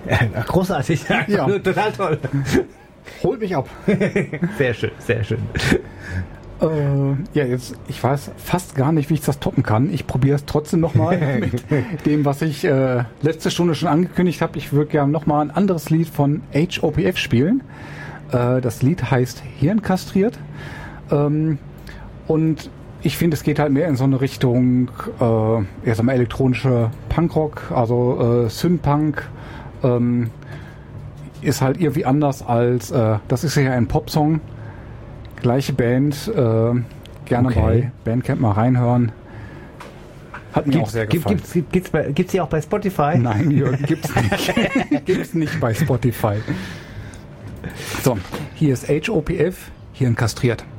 Ja, großartig. Ja. Total toll. Holt mich ab. Sehr schön, sehr schön. Ja, jetzt, ich weiß fast gar nicht, wie ich das toppen kann. Ich probiere es trotzdem nochmal mit dem, was ich letzte Stunde schon angekündigt habe. Ich würde gerne nochmal ein anderes Lied von HOPF spielen. Das Lied heißt Hirnkastriert. Und ich finde, es geht halt mehr in so eine Richtung erst einmal elektronische Punkrock, also Synthpunk. Ist halt irgendwie anders als, das ist ja ein Popsong. Gleiche Band, gerne bei Bandcamp mal reinhören. Hat mir auch sehr gefallen. Gibt's die auch bei Spotify? Nein, Jürgen, gibt's nicht. Gibt's nicht bei Spotify. So, hier ist HOPF, Hirn kastriert.